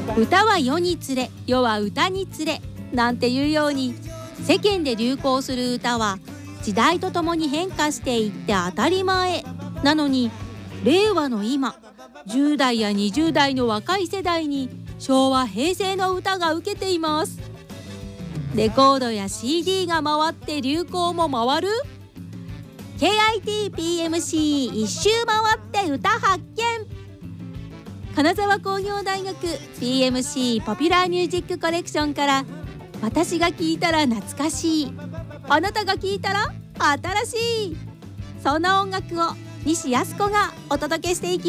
歌は世につれ、世は歌につれなんていうように、世間で流行する歌は時代とともに変化していって当たり前なのに、令和の今、10代や20代の若い世代に昭和平成の歌が受けています。レコードや CD が回って流行も回る KITPMC 一周回って歌発見。金沢工業大学 PMC ポピュラーミュージックコレクションから、私が聴いたら懐かしい、あなたが聴いたら新しい、そんな音楽を西靖子がお届けしていきます。